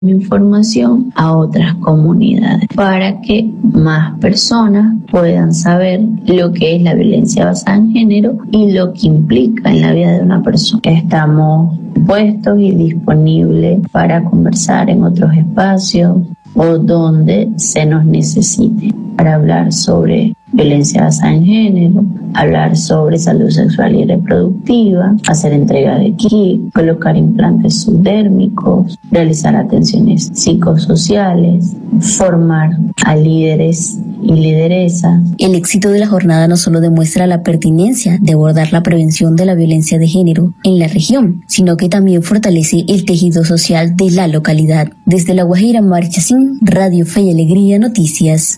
información a otras comunidades para que más personas puedan saber lo que es la violencia basada en género y lo que implica en la vida de una persona. Estamos puestos y disponibles para conversar en otros espacios o donde se nos necesite para hablar sobre violencia basada en género, hablar sobre salud sexual y reproductiva, hacer entrega de kit, colocar implantes subdérmicos, realizar atenciones psicosociales, formar a líderes y lideresas. El éxito de la jornada no solo demuestra la pertinencia de abordar la prevención de la violencia de género en la región, sino que también fortalece el tejido social de la localidad. Desde La Guajira, Marchesín, Radio Fe y Alegría Noticias.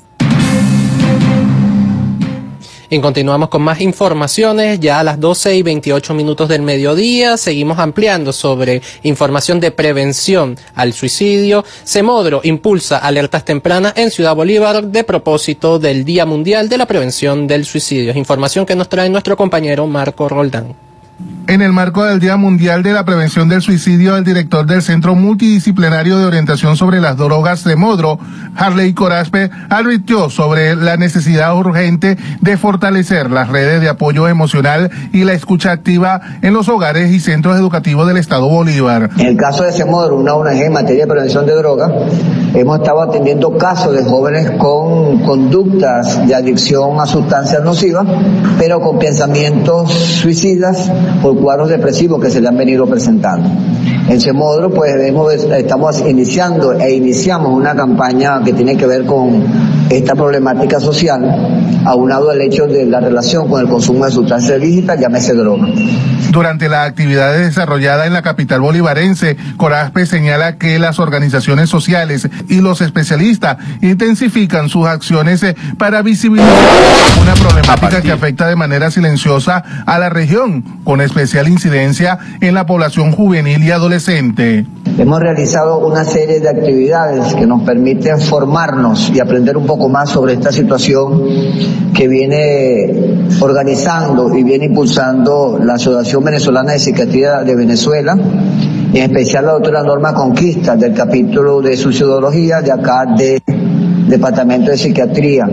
Y continuamos con más informaciones, ya a las 12:28 del mediodía. Seguimos ampliando sobre información de prevención al suicidio. Semodro impulsa alertas tempranas en Ciudad Bolívar de propósito del Día Mundial de la Prevención del Suicidio. Es información que nos trae nuestro compañero Marco Roldán. En el marco del Día Mundial de la Prevención del Suicidio, el director del Centro Multidisciplinario de Orientación sobre las Drogas Semodro, Harley Corazpe, advirtió sobre la necesidad urgente de fortalecer las redes de apoyo emocional y la escucha activa en los hogares y centros educativos del Estado Bolívar. En el caso de Semodro, una ONG en materia de prevención de drogas, hemos estado atendiendo casos de jóvenes con conductas de adicción a sustancias nocivas, pero con pensamientos suicidas por cuadros depresivos que se le han venido presentando. En Semodro, pues estamos iniciamos una campaña que tiene que ver con esta problemática social, aunado al hecho de la relación con el consumo de sustancias ilícitas, llámese droga. Durante la actividad desarrollada en la capital bolivarense, Corazpe señala que las organizaciones sociales y los especialistas intensifican sus acciones para visibilizar una problemática que afecta de manera silenciosa a la región, con especial incidencia en la población juvenil y adolescente. Hemos realizado una serie de actividades que nos permiten formarnos y aprender un poco más sobre esta situación que viene organizando y viene impulsando la Asociación Venezolana de Psiquiatría de Venezuela, en especial la doctora Norma Conquista del capítulo de suicidología de acá del Departamento de Psiquiatría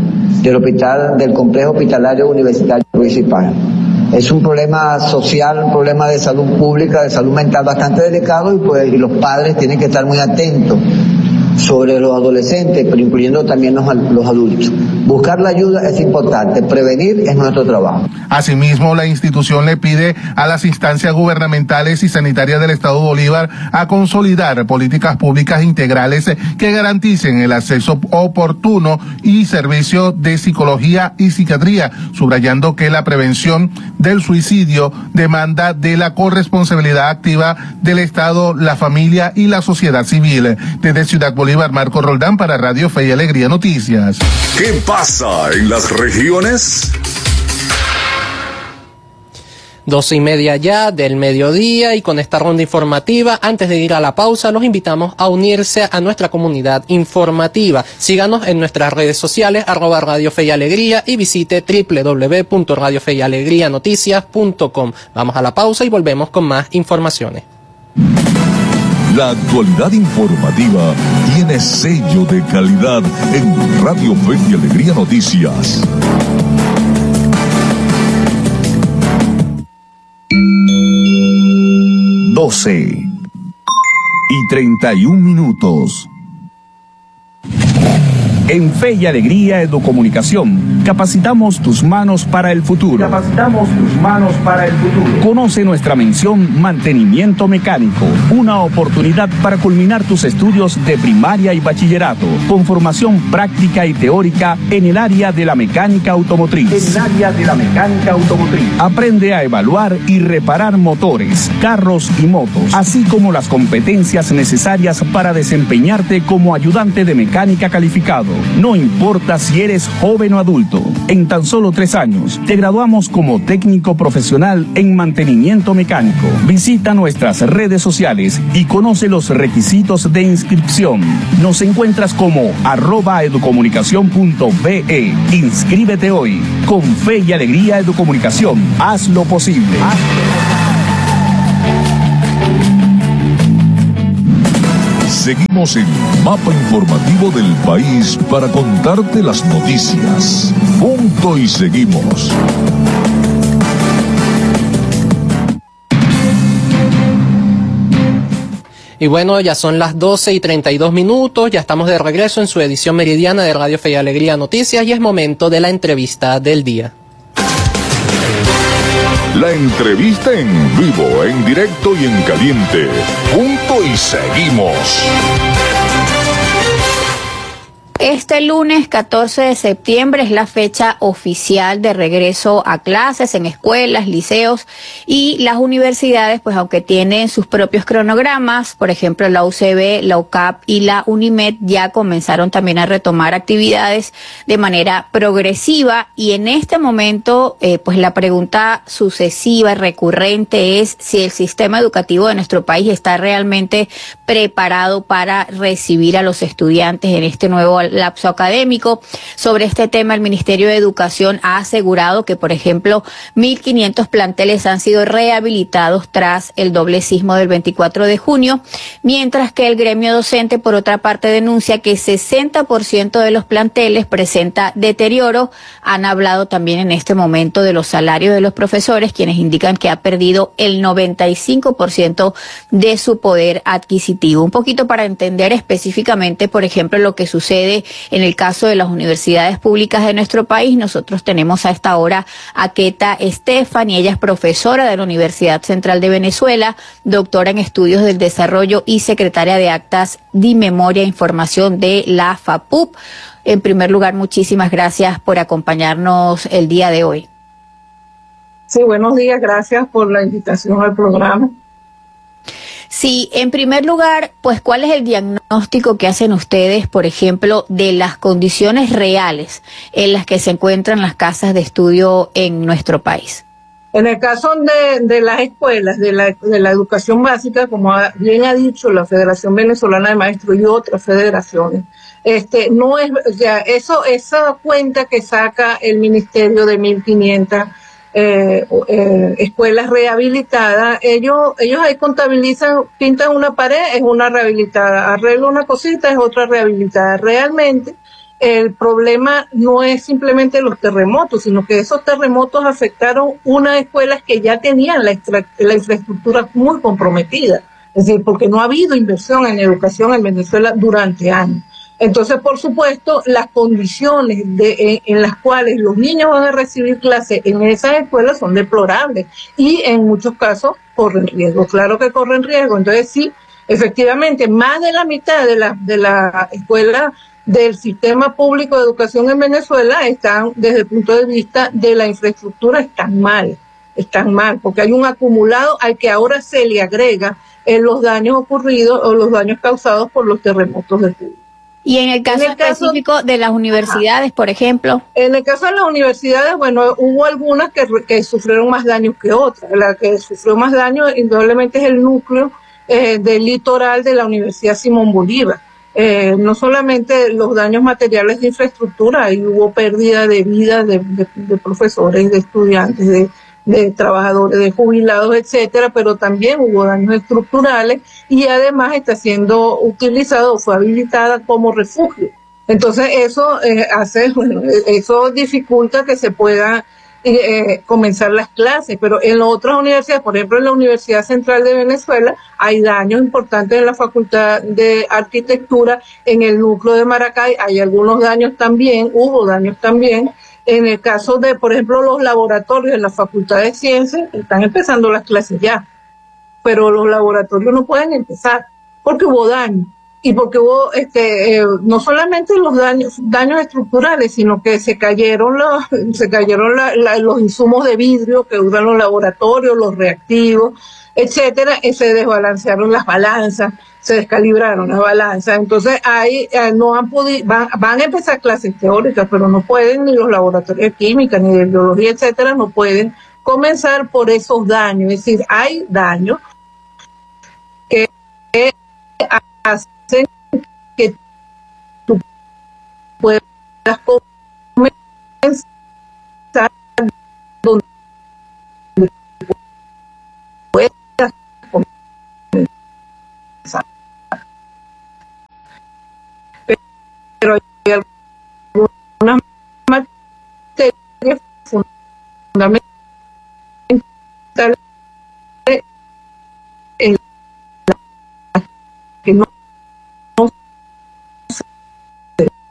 del Complejo Hospitalario Universitario Ruiz y Páez. Es un problema social, un problema de salud pública, de salud mental bastante delicado y los padres tienen que estar muy atentos sobre los adolescentes, pero incluyendo también los adultos. Buscar la ayuda es importante, prevenir es nuestro trabajo. Asimismo, la institución le pide a las instancias gubernamentales y sanitarias del Estado Bolívar a consolidar políticas públicas integrales que garanticen el acceso oportuno y servicio de psicología y psiquiatría, subrayando que la prevención del suicidio demanda de la corresponsabilidad activa del Estado, la familia y la sociedad civil. Desde Ciudad Bolívar, Marco Roldán para Radio Fe y Alegría Noticias. ¿Qué pasa en las regiones? 12:30 ya del mediodía, y con esta ronda informativa, antes de ir a la pausa, los invitamos a unirse a nuestra comunidad informativa. Síganos en nuestras redes sociales, @Radio Fe y Alegría, y visite www.radiofeyalegrianoticias.com. Vamos a la pausa y volvemos con más informaciones. La actualidad informativa tiene sello de calidad en Radio Fe y Alegría Noticias. Doce y 31 minutos. En Fe y Alegría Educomunicación, capacitamos tus manos para el futuro. Conoce nuestra mención Mantenimiento Mecánico, una oportunidad para culminar tus estudios de primaria y bachillerato, con formación práctica y teórica en el área de la mecánica automotriz. Aprende a evaluar y reparar motores, carros y motos, así como las competencias necesarias para desempeñarte como ayudante de mecánica calificado. No importa si eres joven o adulto, en tan solo 3 años te graduamos como técnico profesional en mantenimiento mecánico. Visita nuestras redes sociales y conoce los requisitos de inscripción. Nos encuentras como @educomunicacion.be. Inscríbete hoy. Con Fe y Alegría Educomunicación, haz lo posible. Seguimos el mapa informativo del país para contarte las noticias. Punto y seguimos. Y bueno, ya son las 12:32, ya estamos de regreso en su edición meridiana de Radio Fe y Alegría Noticias y es momento de la entrevista del día. La entrevista en vivo, en directo y en caliente. Punto y seguimos. Este lunes 14 de septiembre es la fecha oficial de regreso a clases en escuelas, liceos y las universidades, pues aunque tienen sus propios cronogramas, por ejemplo la UCB, la UCAP y la UNIMED ya comenzaron también a retomar actividades de manera progresiva y en este momento pues la pregunta sucesiva y recurrente es si el sistema educativo de nuestro país está realmente preparado para recibir a los estudiantes en este nuevo lapso académico. Sobre este tema, el Ministerio de Educación ha asegurado que, por ejemplo, 1.500 planteles han sido rehabilitados tras el doble sismo del 24 de junio, mientras que el gremio docente, por otra parte, denuncia que 60% de los planteles presenta deterioro. Han hablado también en este momento de los salarios de los profesores, quienes indican que ha perdido el 95% de su poder adquisitivo. Un poquito para entender específicamente, por ejemplo, lo que sucede en el caso de las universidades públicas de nuestro país. Nosotros tenemos a esta hora a Keta Estefan y ella es profesora de la Universidad Central de Venezuela, doctora en estudios del desarrollo y secretaria de actas de memoria e información de la FAPUP. En primer lugar, muchísimas gracias por acompañarnos el día de hoy. Sí, buenos días, gracias por la invitación al programa. Sí, en primer lugar, pues, ¿cuál es el diagnóstico que hacen ustedes, por ejemplo, de las condiciones reales en las que se encuentran las casas de estudio en nuestro país? En el caso de las escuelas, de la educación básica, como bien ha dicho la Federación Venezolana de Maestros y otras federaciones, no es, o sea, esa cuenta que saca el Ministerio de 1.500 escuelas rehabilitadas, ellos ahí contabilizan, pintan una pared, es una rehabilitada, arreglan una cosita, es otra rehabilitada. Realmente el problema no es simplemente los terremotos, sino que esos terremotos afectaron unas escuelas que ya tenían la infraestructura muy comprometida, es decir, porque no ha habido inversión en educación en Venezuela durante años. Entonces, por supuesto, las condiciones en las cuales los niños van a recibir clases en esas escuelas son deplorables y en muchos casos corren riesgo. Claro que corren riesgo. Entonces, sí, efectivamente, más de la mitad de la escuela del sistema público de educación en Venezuela están, desde el punto de vista de la infraestructura, están mal, porque hay un acumulado al que ahora se le agrega los daños ocurridos o los daños causados por los terremotos de Cuba. Y en el caso específico de las universidades, por ejemplo. En el caso de las universidades, bueno, hubo algunas que sufrieron más daños que otras. La que sufrió más daños indudablemente es el núcleo del litoral de la Universidad Simón Bolívar. No solamente los daños materiales de infraestructura, ahí hubo pérdida de vidas de profesores, de estudiantes, de trabajadores, de jubilados, etcétera, pero también hubo daños estructurales y además está siendo utilizado, fue habilitada como refugio. Entonces eso eso dificulta que se pueda comenzar las clases, pero en las otras universidades, por ejemplo en la Universidad Central de Venezuela, hay daños importantes en la Facultad de Arquitectura, en el núcleo de Maracay hay algunos daños también, hubo daños también. En el caso de, por ejemplo, los laboratorios en la Facultad de Ciencias, están empezando las clases ya, pero los laboratorios no pueden empezar porque hubo daño y porque hubo no solamente los daños estructurales, sino que se cayeron los insumos de vidrio que usan los laboratorios, los reactivos, etcétera, y se desbalancearon las balanzas, se descalibraron las balanzas. Entonces ahí no han podido, van a empezar clases teóricas, pero no pueden, ni los laboratorios de química ni de biología, etcétera, no pueden comenzar por esos daños. Es decir, hay daños que hacen que tú puedas comenzar donde puedas comenzar. fundamentales